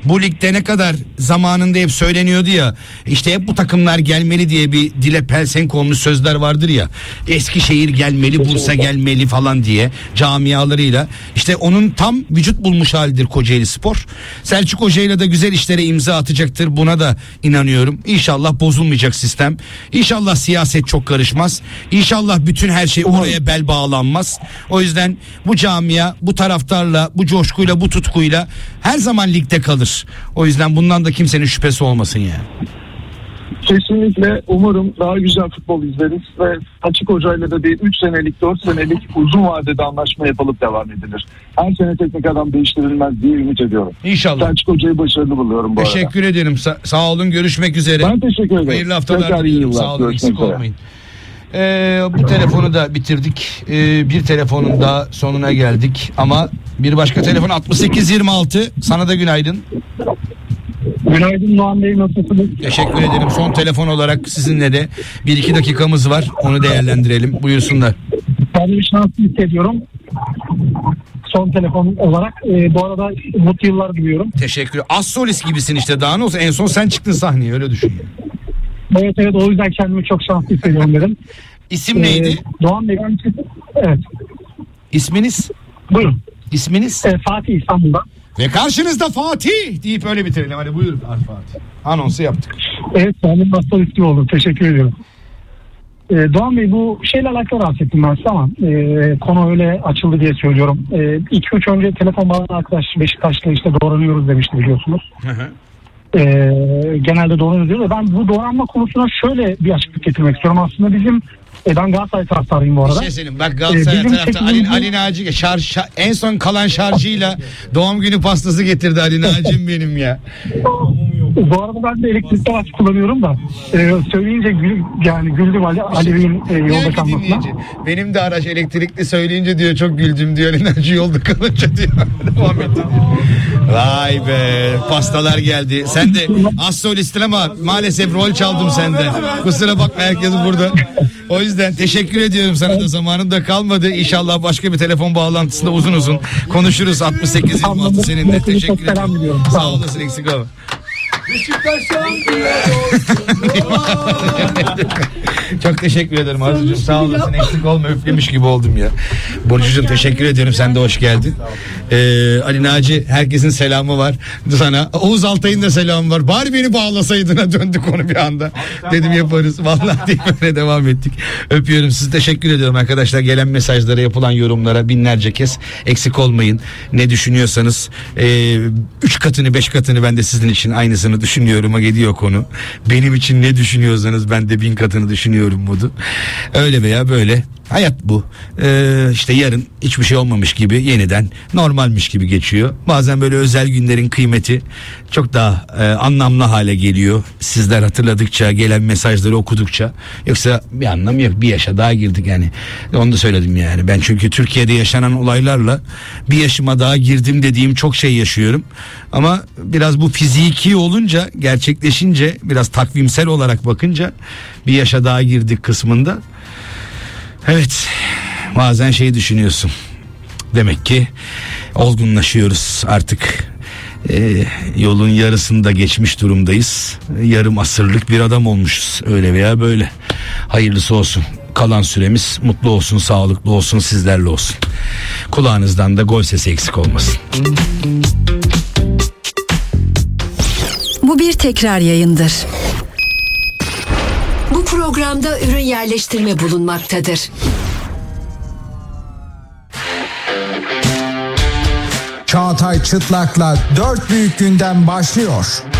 bu ligde ne kadar zamanında hep söyleniyordu ya, işte hep bu takımlar gelmeli diye bir dile pelsenk olmuş sözler vardır ya, Eskişehir gelmeli, Bursa gelmeli falan diye camialarıyla, işte onun tam vücut bulmuş halidir Kocaeli Spor. Selçuk Hoca'yla da güzel işlere imza atacaktır, buna da inanıyorum. İnşallah bozulmayacak sistem, İnşallah siyaset çok karışmaz, İnşallah bütün her şey oraya bel bağlanmaz. O yüzden bu camia bu taraftarla, bu coşkuyla, bu tutkuyla her zaman ligde kalır. O yüzden bundan da kimsenin şüphesi olmasın yani. Kesinlikle umarım daha güzel futbol izleriz ve Açık Hoca'yla da değil 3 senelik 4 senelik uzun vadede anlaşma yapılıp devam edilir. Her sene teknik adam değiştirilmez diye ümit ediyorum. İnşallah. Açık Hoca'yı başarılı buluyorum bu Teşekkür arada. ederim. Sağ olun, görüşmek üzere. Ben teşekkür ederim. Hayırlı haftalar diliyorum. Sağ olun, eksik olmayın. Bu telefonu da bitirdik. Bir telefonun daha sonuna geldik ama bir başka telefon 6826. Sana da günaydın. Günaydın Doğan Bey, nasılsınız? Teşekkür ederim. Son telefon olarak sizinle de 1-2 dakikamız var. Onu değerlendirelim. Buyursunlar. Ben bir şanslı hissediyorum. Son telefon olarak. Bu arada mutlu yıllar diliyorum. Teşekkür. Az solist gibisin işte. Daha ne olsa en son sen çıktın sahneye, öyle düşün. Evet, o yüzden kendimi çok şanslı hissediyorum dedim. İsim neydi? Doğan Bey, evet. İsminiz? Buyurun. İsminiz? Fatih, İstanbul'da. Ve karşınızda Fatih deyip öyle bitirelim. Hadi buyurun Fatih. Anonsu yaptık. Evet, benim hasta üstü oldum. Teşekkür ediyorum. Doğan Bey, bu şeyle alakalı bahsettim ben size ama konu öyle açıldı diye söylüyorum. 2-3 önce telefon bağlanan arkadaş Beşiktaş'la işte doğranıyoruz demişti, biliyorsunuz. Genelde doğranıyoruz diyor. Ben bu doğranma konusuna şöyle bir açıklık getirmek istiyorum. Aslında bizim ben Galatasaray taraftarıyım bu arada. Bir şey söyleyeyim. Bak Galatasaray tarafta Ali Naci en son kalan şarjıyla doğum günü pastası getirdi Ali Naci'm benim ya. Bu arada ben de elektrikli araç kullanıyorum da söyleyince güldüm Ali'nin yolda kalmasına. Benim de araç elektrikli, söyleyince diyor çok güldüm diyor Ali Naci yolda kalınca diyor. Devam et. Vay be, pastalar geldi. Sen de az solistin ama maalesef rol çaldım senden. Kusura bakma, herkes burada. O yüzden teşekkür ediyorum sana da, zamanım da kalmadı. İnşallah başka bir telefon bağlantısında uzun uzun konuşuruz. 6826 seninle. Teşekkür ederim. Sağ olasın, eksik olma. Çok teşekkür ederim Arzucuğum, sağ olasın, eksik olma, üflemiş gibi oldum ya. Burcucuğum teşekkür ediyorum, sen de hoş geldin. Ali Naci, herkesin selamı var sana. Oğuz Altay'ın da selamı var. Bari beni bağlasaydın, döndü konu bir anda. Dedim yaparız vallahi diye böyle devam ettik. Öpüyorum sizi, teşekkür ediyorum arkadaşlar. Gelen mesajlara, yapılan yorumlara binlerce kez eksik olmayın. Ne düşünüyorsanız 3 katını 5 katını ben de sizin için aynısını düşünüyorum'a gidiyor konu. Benim için ne düşünüyorsanız ben de 1000 katını düşünüyorum budu. Öyle veya böyle. Hayat bu. İşte yarın hiçbir şey olmamış gibi, yeniden normalmiş gibi geçiyor. Bazen böyle özel günlerin kıymeti çok daha anlamlı hale geliyor. Sizler hatırladıkça, gelen mesajları okudukça. Yoksa bir anlamı yok. Bir yaşa daha girdik yani. Onu da söyledim yani. Ben çünkü Türkiye'de yaşanan olaylarla bir yaşıma daha girdim dediğim çok şey yaşıyorum. Ama biraz bu fiziki olunca, gerçekleşince, biraz takvimsel olarak bakınca bir yaşa daha girdik kısmında. Evet, bazen şey düşünüyorsun, demek ki olgunlaşıyoruz artık, yolun yarısını da geçmiş durumdayız, yarım asırlık bir adam olmuşuz, öyle veya böyle. Hayırlısı olsun, kalan süremiz mutlu olsun, sağlıklı olsun, sizlerle olsun, kulağınızdan da gol sesi eksik olmasın. Bu bir tekrar yayındır. Bu programda ürün yerleştirme bulunmaktadır. Çağatay Çıtlak'la 4 büyük gündem başlıyor.